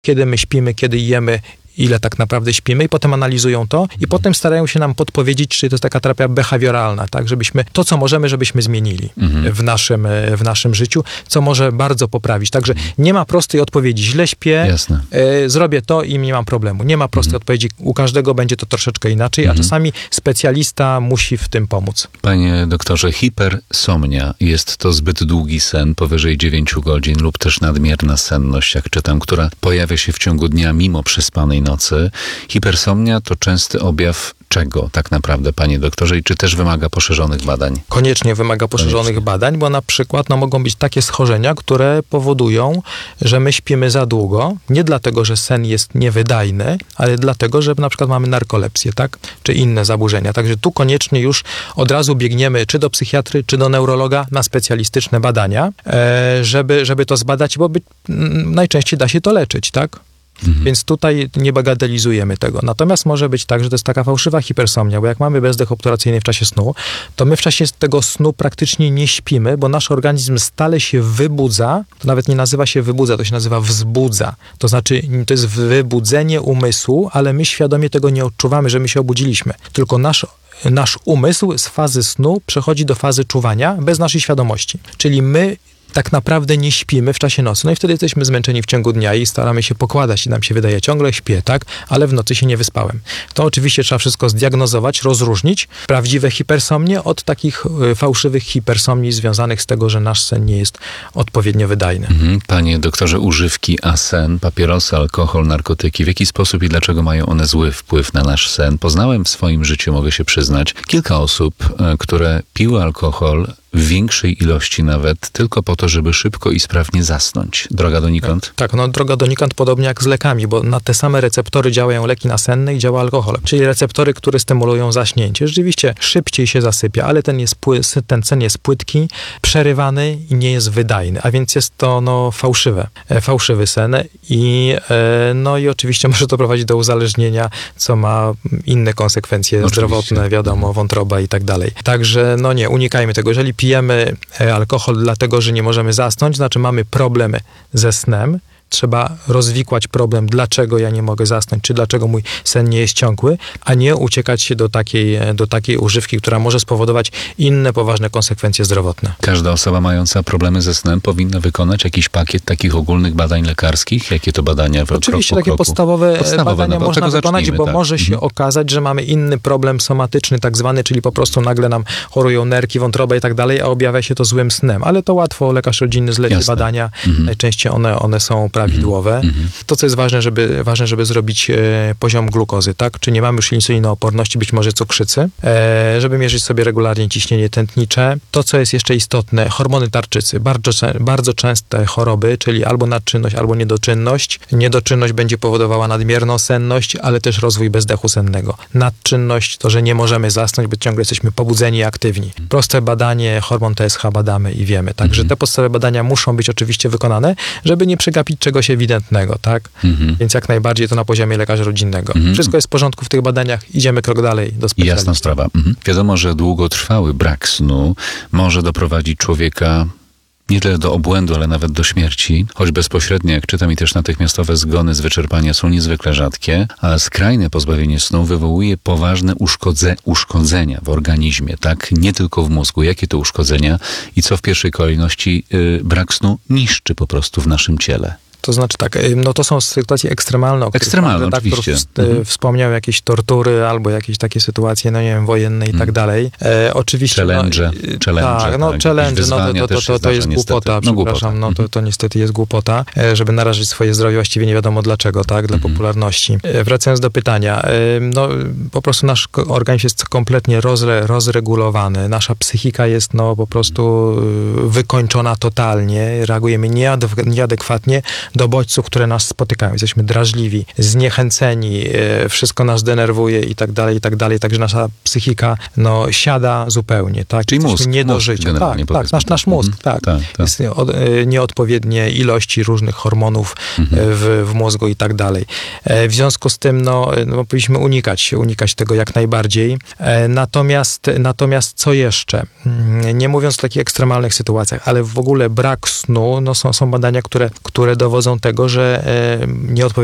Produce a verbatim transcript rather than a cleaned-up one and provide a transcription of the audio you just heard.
kiedy my śpimy, kiedy jemy, ile tak naprawdę śpimy i potem analizują to i potem starają się nam podpowiedzieć, czy to jest taka terapia behawioralna, tak, żebyśmy to, co możemy, żebyśmy zmienili mhm. w, naszym, w naszym życiu, co może bardzo poprawić. Także nie ma prostej odpowiedzi. Źle śpię, y, zrobię to i nie mam problemu. Nie ma prostej mhm. odpowiedzi. U każdego będzie to troszeczkę inaczej, mhm. a czasami specjalista musi w tym pomóc. Panie doktorze, hipersomnia, jest to zbyt długi sen, powyżej dziewięciu godzin lub też nadmierna senność, jak czytam, która pojawia się w ciągu dnia mimo przespanej nocy. Hipersomnia to częsty objaw czego tak naprawdę, panie doktorze, i czy też wymaga poszerzonych badań? Koniecznie wymaga poszerzonych Koniecznie. badań, bo na przykład no, mogą być takie schorzenia, które powodują, że my śpimy za długo, nie dlatego, że sen jest niewydajny, ale dlatego, że na przykład mamy narkolepsję, tak? Czy inne zaburzenia. Także tu koniecznie już od razu biegniemy czy do psychiatry, czy do neurologa na specjalistyczne badania, e, żeby, żeby to zbadać, bo by, m, najczęściej da się to leczyć, tak? Mhm. Więc tutaj nie bagatelizujemy tego. Natomiast może być tak, że to jest taka fałszywa hipersomnia, bo jak mamy bezdech obturacyjny w czasie snu, to my w czasie tego snu praktycznie nie śpimy, bo nasz organizm stale się wybudza, to nawet nie nazywa się wybudza, to się nazywa wzbudza. To znaczy, to jest wybudzenie umysłu, ale my świadomie tego nie odczuwamy, że my się obudziliśmy. Tylko nasz nasz umysł z fazy snu przechodzi do fazy czuwania bez naszej świadomości. Czyli my tak naprawdę nie śpimy w czasie nocy. No i wtedy jesteśmy zmęczeni w ciągu dnia i staramy się pokładać i nam się wydaje, ciągle śpię, tak? Ale w nocy się nie wyspałem. To oczywiście trzeba wszystko zdiagnozować, rozróżnić prawdziwe hipersomnie od takich y, fałszywych hipersomni związanych z tego, że nasz sen nie jest odpowiednio wydajny. Mhm. Panie doktorze, używki, a sen, papierosy, alkohol, narkotyki, w jaki sposób i dlaczego mają one zły wpływ na nasz sen? Poznałem w swoim życiu, mogę się przyznać, kilka osób, y, które piły alkohol w większej ilości nawet, tylko po to, żeby szybko i sprawnie zasnąć. Droga donikąd? Tak, tak, no droga donikąd podobnie jak z lekami, bo na te same receptory działają leki nasenne i działa alkohol. Czyli receptory, które stymulują zaśnięcie. Rzeczywiście szybciej się zasypia, ale ten, jest pły- ten sen jest płytki, przerywany i nie jest wydajny, a więc jest to no, fałszywe, e, fałszywy sen i e, no i oczywiście może to prowadzić do uzależnienia, co ma inne konsekwencje oczywiście. zdrowotne, wiadomo, wątroba i tak dalej. Także no nie, unikajmy tego. Jeżeli pijemy alkohol dlatego, że nie możemy zasnąć, znaczy mamy problemy ze snem, trzeba rozwikłać problem, dlaczego ja nie mogę zasnąć, czy dlaczego mój sen nie jest ciągły, a nie uciekać się do takiej, do takiej używki, która może spowodować inne poważne konsekwencje zdrowotne. Każda osoba mająca problemy ze snem powinna wykonać jakiś pakiet takich ogólnych badań lekarskich? Jakie to badania? W Oczywiście krok po takie podstawowe, podstawowe badania no, można wykonać, bo tak. może się mhm. okazać, że mamy inny problem somatyczny, tak zwany, czyli po prostu nagle nam chorują nerki, wątroba i tak dalej, a objawia się to złym snem. Ale to łatwo, lekarz rodzinny zleci Jasne. badania. Mhm. Najczęściej one, one są prawidłowe. Mm-hmm. To, co jest ważne, żeby, ważne, żeby zrobić e, poziom glukozy, tak? Czy nie mamy już insulinooporności, być może cukrzycy, e, żeby mierzyć sobie regularnie ciśnienie tętnicze. To, co jest jeszcze istotne, hormony tarczycy. Bardzo, bardzo częste choroby, czyli albo nadczynność, albo niedoczynność. Niedoczynność będzie powodowała nadmierną senność, ale też rozwój bezdechu sennego. Nadczynność to, że nie możemy zasnąć, bo ciągle jesteśmy pobudzeni i aktywni. Proste badanie, hormon T S H badamy i wiemy. Także mm-hmm. te podstawowe badania muszą być oczywiście wykonane, żeby nie przegapić czegoś ewidentnego, tak? Mm-hmm. Więc jak najbardziej to na poziomie lekarza rodzinnego. Mm-hmm. Wszystko jest w porządku w tych badaniach, idziemy krok dalej do specjalisty. Jasna sprawa. Mm-hmm. Wiadomo, że długotrwały brak snu może doprowadzić człowieka nie tyle do obłędu, ale nawet do śmierci, choć bezpośrednio, jak czytam, i też natychmiastowe zgony z wyczerpania są niezwykle rzadkie, a skrajne pozbawienie snu wywołuje poważne uszkodze- uszkodzenia w organizmie, tak? Nie tylko w mózgu. Jakie to uszkodzenia i co w pierwszej kolejności yy, brak snu niszczy po prostu w naszym ciele? To znaczy tak, no to są sytuacje ekstremalne, o których Ekstremalne, oczywiście. Mhm. Wspomniał jakieś tortury albo jakieś takie sytuacje, no nie wiem, wojenne i tak mhm. dalej. E, oczywiście... Challenge, no, challenge. Tak, no tak, challenge, no to, to, to, to, to jest głupota, no, przepraszam, no to, to niestety jest głupota, e, żeby narażyć swoje zdrowie właściwie nie wiadomo dlaczego, tak, dla mhm. popularności. E, wracając do pytania, e, no po prostu nasz organizm jest kompletnie rozre, rozregulowany, nasza psychika jest no po prostu wykończona totalnie, reagujemy nieadek- nieadekwatnie do bodźców, które nas spotykają. Jesteśmy drażliwi, zniechęceni, e, wszystko nas denerwuje i tak dalej, i tak dalej. Także nasza psychika, no, siada zupełnie, tak? Czyli mózg, nie do mózg życia. Tak, tak, nasz, nasz mózg, mhm. tak. tak, tak. Jest od, e, nieodpowiednie ilości różnych hormonów mhm. w, w mózgu i tak dalej. E, w związku z tym, no, no, powinniśmy unikać, unikać tego jak najbardziej. E, natomiast, natomiast co jeszcze? Nie mówiąc o takich ekstremalnych sytuacjach, ale w ogóle brak snu, no, są, są badania, które, które dowodzą dowodzą tego, że e, nie